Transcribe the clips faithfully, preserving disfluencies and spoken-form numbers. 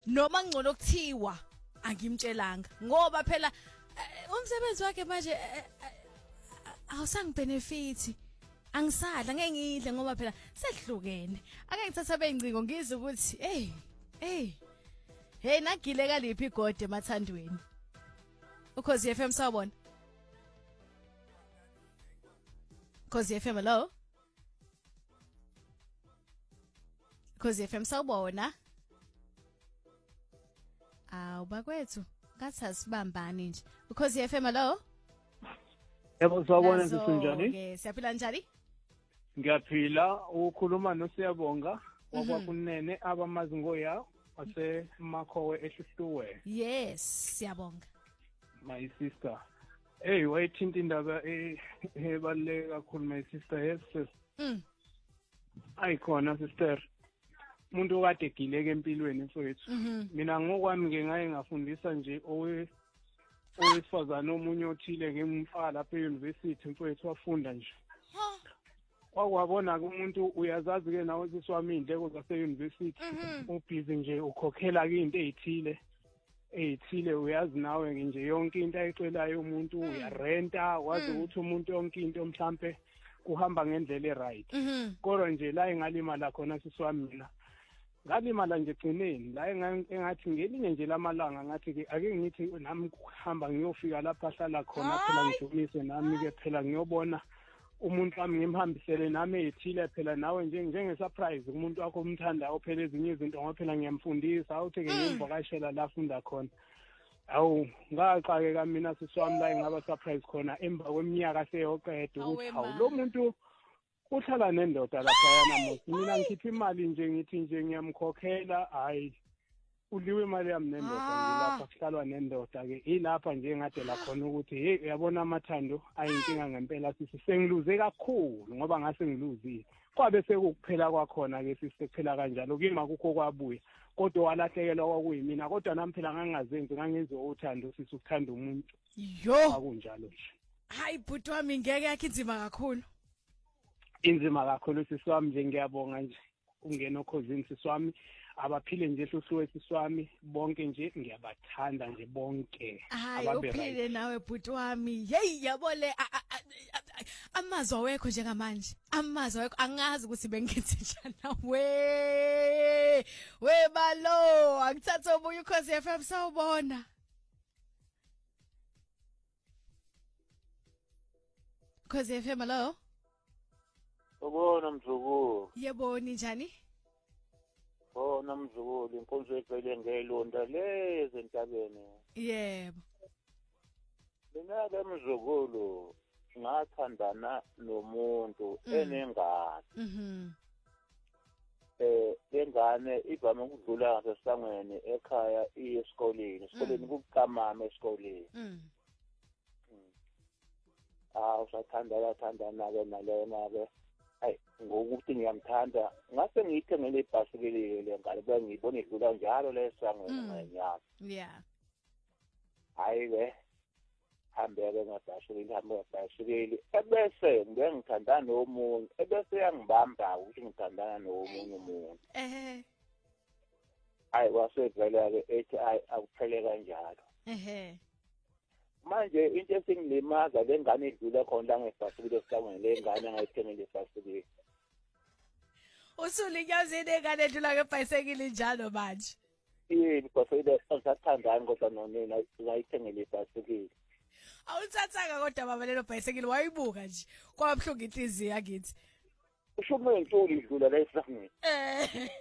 noma ngcono kuthiwa angimtshelanga ngoba phela umsebenzi wakhe manje awusangi benefit angisadla ngeke ngidle ngoba phela sehlukene ake ngithatha bengcingo ngizwe ukuthi hey hey hey nagile kaliphi igode emathandweni ukhosi F M sawubona Khosi F M hello Khosi F M sawubona awu bakwethu ngathi asibambani nje ukhosi F M hello Yebo sawubona sisinjani Okay siyaphila njani Ngiyaphila ukhuluma noSiyabonga wakwakunene abamazi ngoya ase Makhowe eHluhluwe Yes siyabonga My sister Hey wayithinta indaba ebaluleke kakhulu my sister yes sis Mm Ayikhona sister umuntu okade egileke empilweni mfowethu mina ngokwami ke ngaye ngafundisa nje owe owesifazana omunye othile ngimfaka lapha e-university mfowethu wafunda nje kwakwabona ke umuntu uyazazi ke nawe siswami indleko zase-university ubhizi nje ukhokhela ke into ezithile ezithile uyazi nawe nje yonke into ayicelayo umuntu uyarenta wazi ukuthi umuntu yonke into mhlambe kuhamba ngendlela e-right kodwa nje la engalimala khona siswami mina ngalimala nje gcineni la engathi ngelinye nje lamalanga ngathi ke ake ngithi nami kuhamba ngiyofika lapha ahlala khona phela ngidumise nami ke phela ngiyobona umuntu wami ngimhambisele nami ethile phela nawe nje njenge surprise umuntu wakho umthandayo phela ezinye izinto ngoba phela ngiyamfundisa awuthi ke ngimvakashela la funda khona awu ngaqhakeka mina siswami la ngaba surprise khona emva kweminyaka seyoqeda ukuthi hawu lo muntu uhlala nendoda lapha yana mosi mina ngikhipha imali nje ngithi nje ngiyamkhokhela hayi uliwe imali yami nendoda ngilapha kuhlalwa nendoda ke ilapha nje ngade la khona ukuthi hey uyabona amathando ayinkinga ngempela sisi sengiluze kakhulu ngoba ngase ngiluzile kwabe sekukuphela kwakhona ke sisi sekuphela kanjalo kimi akukho kwabuya kodwa walahlekelwa kwakuyimina kodwa nami phela ngangazenzi ngangenziwa uthando sisi ukuthanda umuntu yo akunjalo nje hayi bhuti wami ngeke yakhe inzima kakhulu inzima kakhulu siswami nje ngiyabonga nje ungena okhosini siswami abaphile nje Hluhluwe siswami bonke nje ngiyabathanda nje bonke ababe uphile nawe bhuti wami hey yabole amazwi awekho njengamanje amazwi awekho angazi ukuthi bengenze njani we we balo akuthatha obuye ukhosi F M sawubona Khosi F M hello Ubona mzukulu. Yebo njani? Oh namzukulu inkonzo egcwele ngelonda lezi entabeni. Yebo. Mina ke mzukulu ngathandana nomuntu enengane. Mhm. Eh lengane ivame ukudlula ngasesangweni ekhaya iye esikoleni. Esikoleni kukamama esikoleni. Mhm. Ah usathanda yathandana ke nalena ke. Ay ngokuthi ngiyamthanda ngase ngiyithengele ibhasikili le ngane bengibona idlula njalo lesangweni ngenyanga yeah hayi ke hambeke ngebhasikili hambe ngebhasikili ebese ngengithandana nomunye ebese yangibamba ukuthi ngithandana nomunye umuntu ehe hayi wasevela ke ethi ay akuphele kanjalo ehe manje into esingilimaza lengane idlule khona la ngebhasikili esangweni lengane ngayithengele ibhasikili usulinyazini engane edlula ngebhayisekili njalo manje yini bafeyile asathandana kodwa nonina ngayithengele ibhasikili awuthathanga kodwa baba lelo bhayisekili wayibuka nje kwabhlungu inhliziyo yakithi usho umentuli idlula la esangweni eh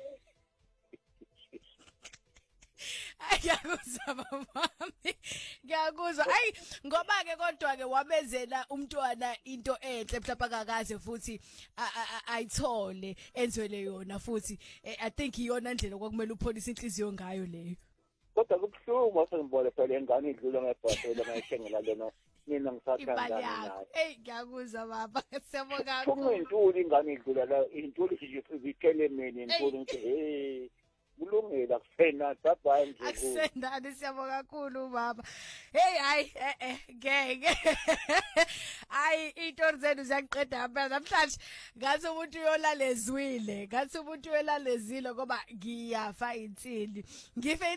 Ngiyakuzwa mami ngiyakuzwa ayi ngoba ke kodwa ke wabezela umntwana into enhle mhlawumbe akakaze futhi ayithole enzwele yona futhi I think iyona ndlela kwakumele upholisa inhliziyo ngayo leyo kodwa kubhlungu wasengibole phela ingane idlula ngebhasikili ngayithengela lena mina ngisathandana naye hey ngiyakuzwa baba siyabonga kakhulu umentuli ingane idlula la intuli nje izikele mina intuli nje hey kulungile akusena bye nje akusendani siyabonga kakhulu baba hey hayi eh eh ngeke hayi into zenu ziyaqiqeda namhlanje ngathi umuntu uyolalezwile ngathi umuntu uyolalezile ngoba ngiyafa insini ngife